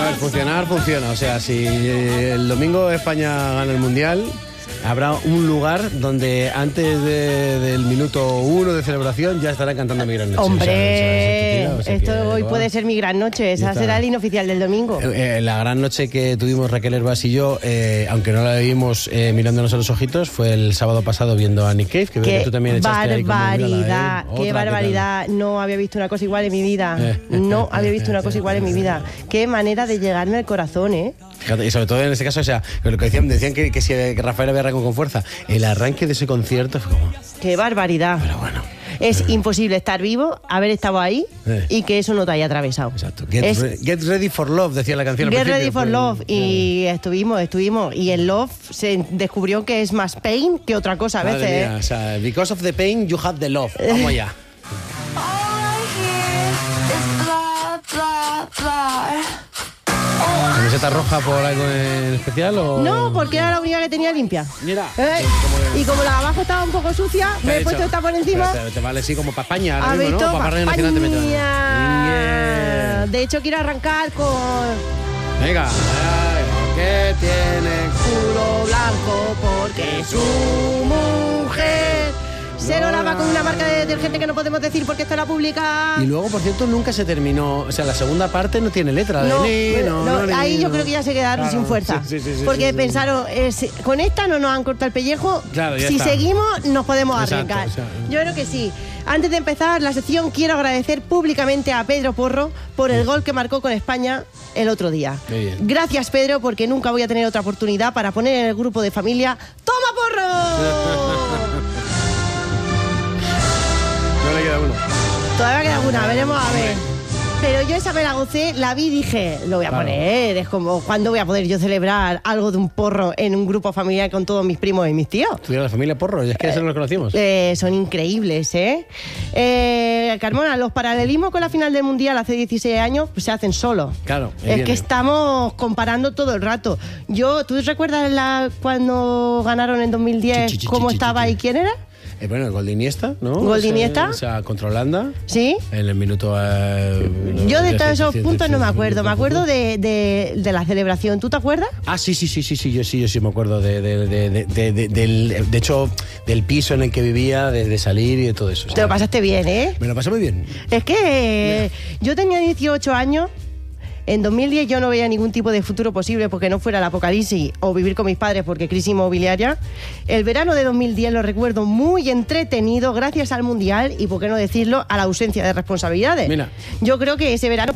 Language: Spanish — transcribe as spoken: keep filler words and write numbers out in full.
ver, funcionar, funciona. O sea, si el domingo España gana el Mundial, habrá un lugar donde antes de, del minuto uno de celebración ya estará cantando Mi Gran Noche. Hombre, o sea, o sea, esto que, hoy wow. puede ser Mi Gran Noche. Esa será el inoficial del domingo. Eh, eh, la gran noche que tuvimos Raquel Herbás y yo, eh, aunque no la vimos eh, mirándonos a los ojitos, fue el sábado pasado viendo a Nick Cave, que veo que tú también echaste ahí como barbaridad, mirada, ¿eh? qué Otra, barbaridad. ¿qué No había visto una cosa igual en mi vida. No había visto una cosa igual en mi vida. Qué manera de llegarme al corazón, ¿eh? Y sobre todo en este caso, o sea, lo que decían, decían que, que si Rafael había arrancado con fuerza, el arranque de ese concierto fue como... Qué barbaridad. Pero bueno. Es eh. imposible estar vivo, haber estado ahí eh. y que eso no te haya atravesado. Exacto. Get, es, re, get ready for love, decía la canción. Get al ready for pues, love. Y eh. estuvimos, estuvimos. Y el love se descubrió que es más pain que otra cosa a Madre veces. Mía, ¿eh? o sea, because of the pain, you have the love. Vamos allá. ¿Camiseta roja por algo en especial o...? No, porque era la única que tenía limpia. Mira. ¿Eh? Como... Y como la de abajo estaba un poco sucia, me he puesto esta por encima. Te, te vale así como para España, ahora ¿Has mismo, visto? ¿no? Para Radio Nacional te meto. Yeah. De hecho, quiero arrancar con... Venga. Que tiene culo blanco porque su mujer se lo lava con una marca de detergente que no podemos decir porque esto la publica. Y luego, por cierto, nunca se terminó. O sea, la segunda parte no tiene letra. No, de ni, no, no, no, ahí ni, yo no. creo que ya se quedaron Claro, sin fuerza. sí, sí, sí, porque sí, sí, pensaron, eh, si, con esta no nos han cortado el pellejo. Claro, ya si está. seguimos, nos podemos Exacto, arriesgar. exacto. Yo creo que sí. Antes de empezar la sección, quiero agradecer públicamente a Pedro Porro por el gol que marcó con España el otro día. Muy bien. Gracias, Pedro, porque nunca voy a tener otra oportunidad para poner en el grupo de familia ¡Toma Porro! No le queda uno. Todavía queda alguna, veremos a ver. Pero yo esa me la gocé, la vi y dije, lo voy a Claro. poner. Es como, ¿cuándo voy a poder yo celebrar algo de un porro en un grupo familiar con todos mis primos y mis tíos? Tú y la familia Porro, y es que eso no lo conocimos. Eh, son increíbles, ¿eh? eh Carmona, los paralelismos con la final del Mundial hace dieciséis años pues, se hacen solos. Claro. Es viene. que estamos comparando todo el rato. Yo, ¿tú recuerdas la, cuando ganaron en dos mil diez Chi, chi, chi, cómo chi, estaba chi, y chi. quién era? Eh, bueno, el gol de Iniesta, ¿no? Gol de O sea, Iniesta. O sea, contra Holanda. ¿Sí? En el minuto... Eh, Yo de todos esos puntos no me acuerdo. Me acuerdo de, de, de la celebración. ¿Tú te acuerdas? Ah, sí, sí, sí, sí, sí, yo sí, yo sí me acuerdo de, de, de, de, de, de, del, de hecho, del piso en el que vivía, de, de salir y de todo eso. O sea, Te lo pasaste bien, ¿eh? Me lo pasé muy bien. Es que eh, yo tenía dieciocho años. En dos mil diez yo no veía ningún tipo de futuro posible porque no fuera el apocalipsis o vivir con mis padres porque crisis inmobiliaria. El verano de dos mil diez lo recuerdo muy entretenido gracias al Mundial y, por qué no decirlo, a la ausencia de responsabilidades. Mira. Yo creo que ese verano